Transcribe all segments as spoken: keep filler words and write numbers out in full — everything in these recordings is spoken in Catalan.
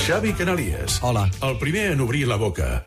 Xavi Canalies. Hola. El primer en obrir la boca.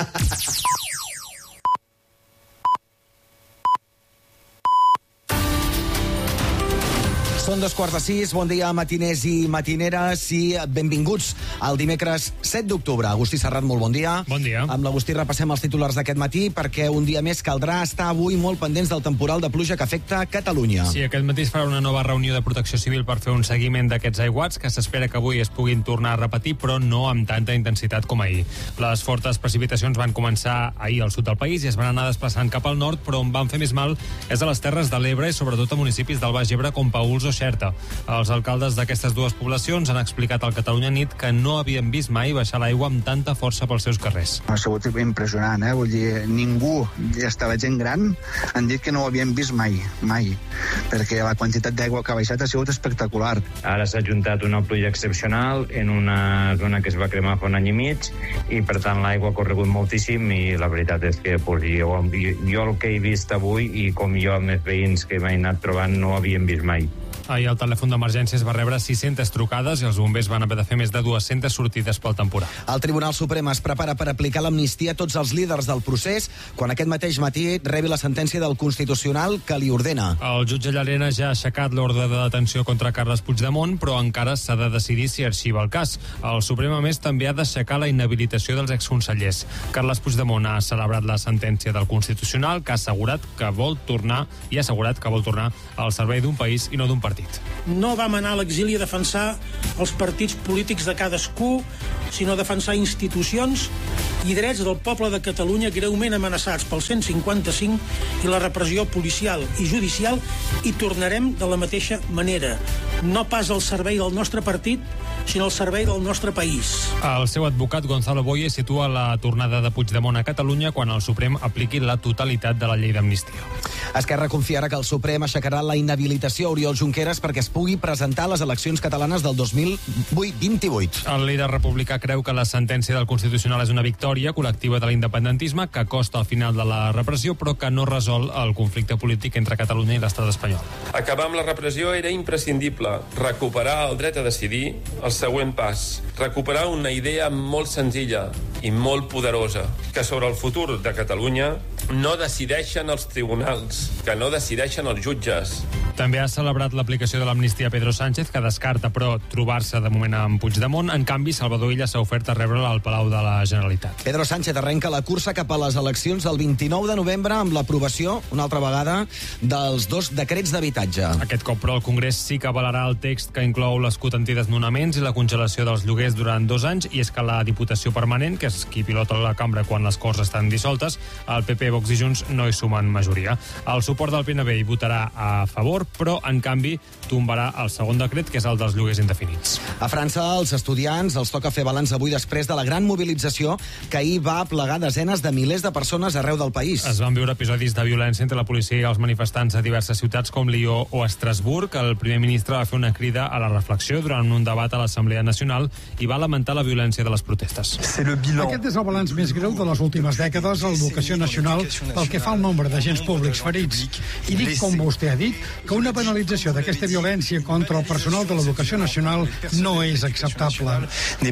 Són dos quarts de sis, bon dia matiners i matineres i benvinguts al dimecres set d'octubre. Agustí Serrat, molt bon dia. Bon dia. Amb l'Agustí repassem els titulars d'aquest matí perquè un dia més caldrà estar avui molt pendents del temporal de pluja que afecta Catalunya. Sí, aquest matí es farà una nova reunió de Protecció Civil per fer un seguiment d'aquests aiguats que s'espera que avui es puguin tornar a repetir, però no amb tanta intensitat com ahir. Les fortes precipitacions van començar ahir al sud del país i es van anar desplaçant cap al nord, però on van fer més mal és a les Terres de l'Ebre i sobretot a municipis del Baix Ebre com Paüls o Xerta. Els alcaldes d'aquestes dues poblacions han explicat al Catalunya Nit que no havien vist mai baixar l'aigua amb tanta força pels seus carrers. Ha sigut impressionant, eh? Vull dir, ningú, hasta la gent gran, han dit que no ho havien vist mai, mai, perquè la quantitat d'aigua que ha baixat ha sigut espectacular. Ara s'ha juntat una pluja excepcional en una zona que es va cremar fa un any i mig i, per tant, l'aigua ha corregut moltíssim i la veritat és que pues, jo, jo el que he vist avui i com jo amb els veïns que m'he anat trobant no ho havien vist mai. Ahir el telèfon d'emergències va rebre sis-centes trucades i els bombers van haver de fer més de dues-centes sortides pel temporal. El Tribunal Suprem es prepara per aplicar l'amnistia a tots els líders del procés quan aquest mateix matí rebi la sentència del Constitucional que li ordena. El jutge Llarena ja ha aixecat l'ordre de detenció contra Carles Puigdemont, però encara s'ha de decidir si arxiva el cas. El Suprem, a més, també ha d'aixecar la inhabilitació dels exconsellers. Carles Puigdemont ha celebrat la sentència del Constitucional que ha assegurat que vol tornar i ha assegurat que vol tornar al servei d'un país i no d'un partit. No vam anar a l'exili a defensar els partits polítics de cadascú, sinó a defensar institucions i drets del poble de Catalunya greument amenaçats pel cent cinquanta-cinc i la repressió policial i judicial, i tornarem de la mateixa manera. No pas al servei del nostre partit, sinó al servei del nostre país. El seu advocat Gonzalo Boye situa la tornada de Puigdemont a Catalunya quan el Suprem apliqui la totalitat de la llei d'amnistia. Esquerra confia ara que el Suprem aixecarà la inhabilitació a Oriol Junqueras perquè es pugui presentar a les eleccions catalanes del dos mil vint-i-vuit. El líder republicà creu que la sentència del Constitucional és una victòria col·lectiva de l'independentisme que costa al final de la repressió, però que no resol el conflicte polític entre Catalunya i l'estat espanyol. Acabar amb la repressió era imprescindible. Recuperar el dret a decidir, el següent pas. Recuperar una idea molt senzilla i molt poderosa, que sobre el futur de Catalunya no decideixen els tribunals, que no decideixen els jutges. També ha celebrat l'aplicació de l'amnistia a Pedro Sánchez, que descarta, però, trobar-se de moment amb Puigdemont. En canvi, Salvador Illa s'ha ofert a rebre'l al Palau de la Generalitat. Pedro Sánchez arrenca la cursa cap a les eleccions del vint-i-nou de novembre amb l'aprovació, una altra vegada, dels dos decrets d'habitatge. Aquest cop, però, el Congrés sí que avalarà el text que inclou l'escut antidesnonaments i la congelació dels lloguers durant dos anys, i és que la Diputació Permanent, que és qui pilota la cambra quan les Corts estan dissoltes, el P P, Vox i Junts no hi sumen majoria. El suport del P N B hi votarà a favor, però, en canvi, tombarà el segon decret, que és el dels lloguers indefinits. A França, els estudiants els toca fer balanç avui després de la gran mobilització que ahir va aplegar desenes de milers de persones arreu del país. Es van viure episodis de violència entre la policia i els manifestants a diverses ciutats com Lió o Estrasburg. El primer ministre va fer una crida a la reflexió durant un debat a l'Assemblea Nacional i va lamentar la violència de les protestes. Aquest és el balanç més greu de les últimes dècades a l'educació nacional pel que fa al nombre d'agents públics ferits. I dic, com vostè ha dit, que una penalització d'aquesta violència contra el personal de l'educació nacional no és acceptable.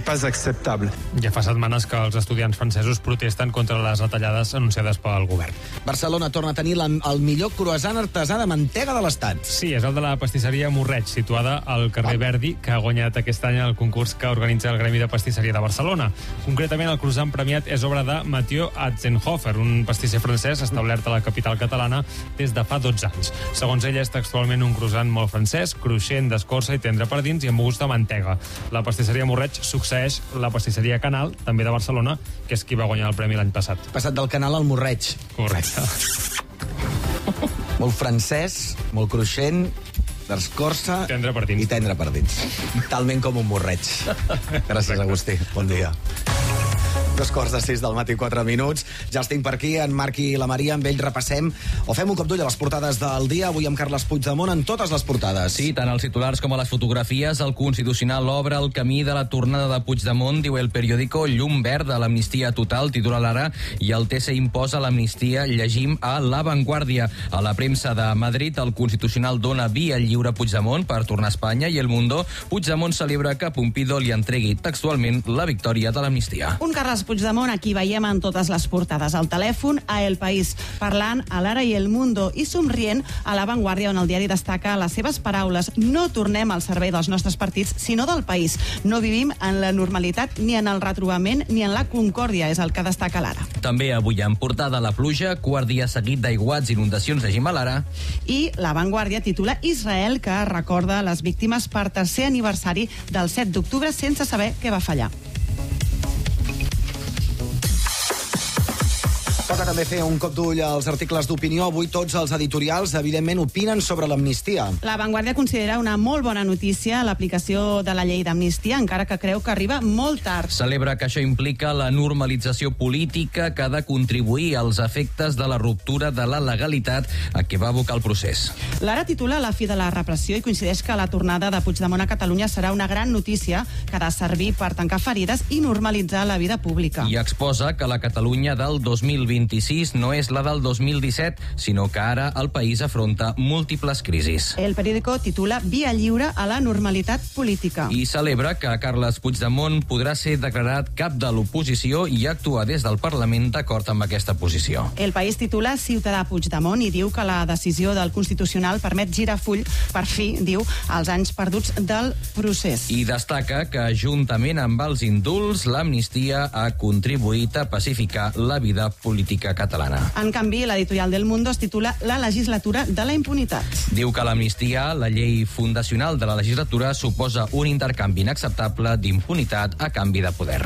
Ja fa setmanes que els estudiants francesos protesten contra les retallades anunciades pel govern. Barcelona torna a tenir la, el millor croissant artesà de mantega de l'Estat. Sí, és el de la pastisseria Morreig, situada al carrer Verdi, que ha guanyat aquest any el concurs que organitza el Gremi de Pastisseria de Barcelona. Concretament, el croissant premiat és obra de Mathieu Atzenhofer, un pastisser francès establert a la capital catalana des de fa dotze anys. Segons ell, és textualment un croissant molt francès, cruixent, d'escorça i tendre per dins i amb gust de mantega. La pastisseria Morreig succeeix la pastisseria Canal, també de Barcelona, que és qui va guanyar el premi l'any passat. Passat del Canal al Morreig. Correcte. Molt francès, molt cruixent, d'escorça tendre per dins. I tendre per dins. Talment com un morreig. Gràcies, Agustí. Bon dia. Dos quarts de sis del matí, quatre minuts. Ja els tinc per aquí, en Marc i la Maria, amb ell repassem o fem un cop d'ull a les portades del dia. Avui amb Carles Puigdemont en totes les portades. Sí, tant als titulars com a les fotografies, el Constitucional obre el camí de la tornada de Puigdemont, diu el periòdico. Llum verd a l'amnistia total, titula l'Ara, i el T C imposa l'amnistia, llegim a La Vanguardia. A la premsa de Madrid, el Constitucional dona via lliure a Puigdemont per tornar a Espanya, i El Mundo, Puigdemont celebra que Pompidou li entregui textualment la victòria de l'amnistia. Un Carles Puigdemont, aquí veiem en totes les portades al telèfon, a El País, parlant a l'Ara i El Mundo, i somrient a La Vanguardia, on el diari destaca les seves paraules: no tornem al servei dels nostres partits, sinó del país. No vivim en la normalitat, ni en el retrobament, ni en la concòrdia, és el que destaca l'Ara. També avui en portada la pluja, quart dia seguit d'aiguats, inundacions de Gimalara. I La Vanguardia titula Israel, que recorda les víctimes per tercer aniversari del set d'octubre sense saber què va fallar. Toca també fer un cop d'ull als articles d'opinió. Avui tots els editorials, evidentment, opinen sobre l'amnistia. La Vanguardia considera una molt bona notícia l'aplicació de la llei d'amnistia, encara que creu que arriba molt tard. Celebra que això implica la normalització política que ha de contribuir als efectes de la ruptura de la legalitat a què va abocar el procés. L'Ara titula la fi de la repressió i coincideix que la tornada de Puigdemont a Catalunya serà una gran notícia que ha de servir per tancar ferides i normalitzar la vida pública. I exposa que la Catalunya del dos mil vint-i-sis no és la del dos mil disset, sinó que ara el país afronta múltiples crisis. El periòdico titula Via lliure a la normalitat política. I celebra que Carles Puigdemont podrà ser declarat cap de l'oposició i actuar des del Parlament d'acord amb aquesta posició. El País titula Ciutadà Puigdemont i diu que la decisió del Constitucional permet girar full, per fi, diu, als anys perduts del procés. I destaca que, juntament amb els indults, l'amnistia ha contribuït a pacificar la vida política catalana. En canvi, l'editorial del Mundo es titula La legislatura de la impunitat. Diu que l'amnistia, la llei fundacional de la legislatura, suposa un intercanvi inacceptable d'impunitat a canvi de poder.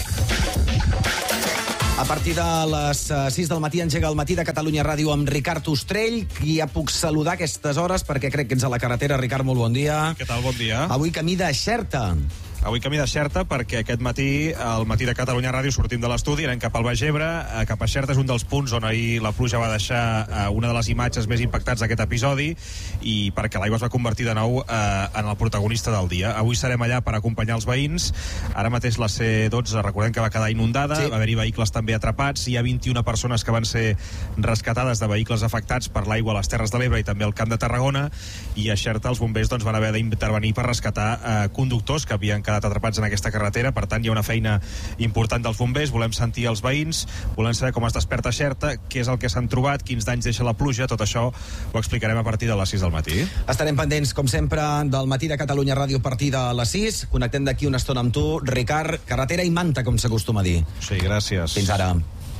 A partir de les sis del matí engega el Matí de Catalunya Ràdio amb Ricard Ostrell, qui ja puc saludar a aquestes hores perquè crec que ets a la carretera. Ricard, molt bon dia. Què tal? Bon dia. Avui camí de Xerta. Avui camí de Xerta perquè aquest matí, al Matí de Catalunya Ràdio, sortim de l'estudi, anem cap al Baix Ebre, cap a Xerta. És un dels punts on ahir la pluja va deixar una de les imatges més impactants d'aquest episodi i perquè l'aigua es va convertir de nou eh, en el protagonista del dia. Avui serem allà per acompanyar els veïns. Ara mateix la C dotze, recordem que va quedar inundada, sí. Va haver-hi vehicles també atrapats, hi ha vint-i-una persones que van ser rescatades de vehicles afectats per l'aigua a les Terres de l'Ebre i també al Camp de Tarragona, i a Xerta els bombers doncs, van haver d'intervenir per rescatar eh, conductors que havien quedat atrapats en aquesta carretera. Per tant, hi ha una feina important dels bombers. Volem sentir els veïns, volem saber com es desperta Xerta, què és el que s'han trobat, quins danys deixa la pluja. Tot això ho explicarem a partir de les sis del matí. Estarem pendents, com sempre, del Matí de Catalunya Ràdio a partir de les sis. Connectem d'aquí una estona amb tu, Ricard. Carretera i manta, com s'acostuma a dir. Sí, gràcies. Fins ara.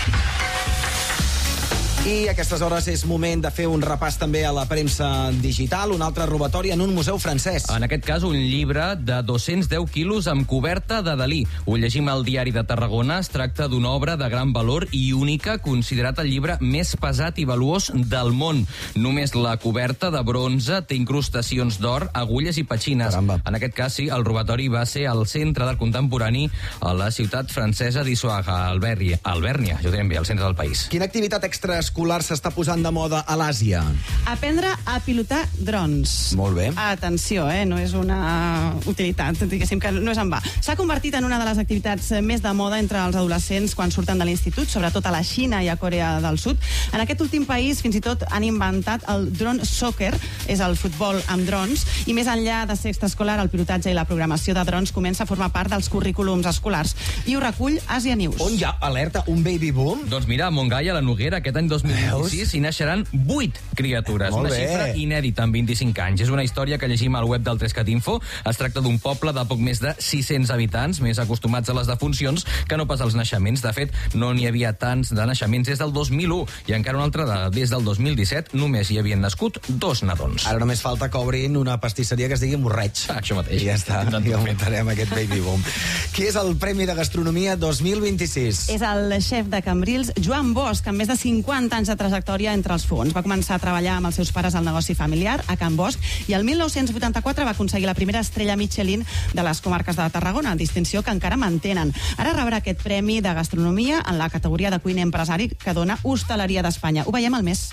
I a aquestes hores és moment de fer un repàs també a la premsa digital, un altre robatori en un museu francès. En aquest cas, un llibre de dos-cents deu quilos amb coberta de Dalí. Ho llegim al Diari de Tarragona. Es tracta d'una obra de gran valor i única, considerat el llibre més pesat i valuós del món. Només la coberta de bronze té incrustacions d'or, agulles i petxines. Caramba. En aquest cas, sí, el robatori va ser al centre del contemporani a la ciutat francesa d'Issoire, a Albèrnia, Albèrnia, jo direm bé, al centre del país. Quina activitat extraescolar s'està posant de moda a l'Àsia? Aprendre a pilotar drons. Molt bé. Atenció, eh? No és una utilitat, diguéssim que no és en va. S'ha convertit en una de les activitats més de moda entre els adolescents quan surten de l'institut, sobretot a la Xina i a Corea del Sud. En aquest últim país, fins i tot, han inventat el drone soccer, és el futbol amb drons, i més enllà de ser extraescolar, el pilotatge i la programació de drons comença a formar part dels currículums escolars. I ho recull Asia News. On hi ha, alerta, un baby boom? Doncs mira, a Montgai, a la Noguera, aquest any dos mil vint-i-sis, hi naixeran vuit criatures. Molt una bé. xifra inèdita en vint-i-cinc anys. És una història que llegim al web del Trescat Info. Es tracta d'un poble de poc més de sis-cents habitants, més acostumats a les defuncions que no pas als naixements. De fet, no n'hi havia tants de naixements des del dos mil u, i encara una altra dada, des del dos mil disset només hi havien nascut dos nadons. Ara només falta que obrin una pastisseria que es digui Morreig. Ah, això mateix. I ja està, i augmentarem aquest baby boom. Qui és el Premi de Gastronomia dos mil vint-i-sis? És el xef de Cambrils, Joan Bosch, amb més de cinquanta cinquanta anys de trajectòria entre els fogons. Va començar a treballar amb els seus pares al negoci familiar, a Can Bosch, i el mil nou-cents vuitanta-quatre va aconseguir la primera estrella Michelin de les comarques de Tarragona, distinció que encara mantenen. Ara rebrà aquest premi de gastronomia en la categoria de cuiner empresari que dona Hostaleria d'Espanya. Ho veiem al mes.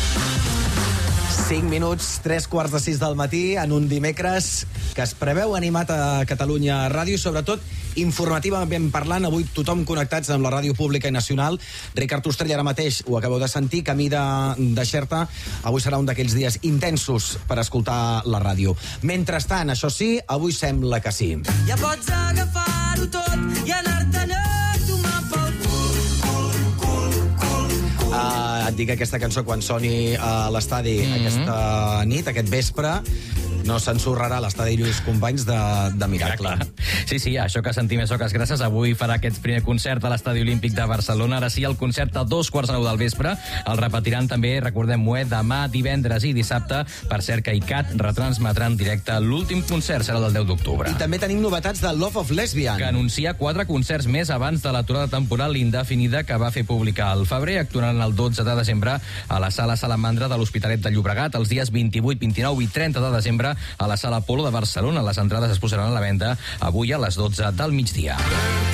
cinc minuts, tres quarts de sis del matí, en un dimecres que es preveu animat a Catalunya Ràdio, i sobretot informativament parlant, avui tothom connectats amb la ràdio pública i nacional. Ricard Ostrell, ara mateix ho acabeu de sentir, camí de, de Xerta. Avui serà un d'aquells dies intensos per escoltar la ràdio. Mentrestant, això sí, avui sembla que sí. Ja pots agafar-ho tot i anar-te'n a tomar pel cul, cul, cul, cul, cul. Uh, et dic aquesta cançó quan soni a l'estadi mm-hmm. aquesta nit, aquest vespre, no s'ensorrarà l'estadi Lluís Companys de, de Miracle. Sí, sí, això que sentim és Soques Grasses. Avui farà aquest primer concert a l'Estadi Olímpic de Barcelona. Ara sí, el concert a dos quarts de nou del vespre. El repetiran també, recordem-ho, eh, demà, divendres i dissabte. Per cert, que ICAT retransmetrà en directe l'últim concert, serà el deu d'octubre. I també tenim novetats de Love of Lesbian, que anuncia quatre concerts més abans de l'aturada temporal indefinida que va fer publicar al febrer. Actuaran el dotze de desembre a la Sala Salamandra de l'Hospitalet de Llobregat, els dies vint-i-vuit, vint-i-nou i trenta de desembre a la Sala Polo de Barcelona. Les entrades es posaran a la venda avui a les dotze del migdia.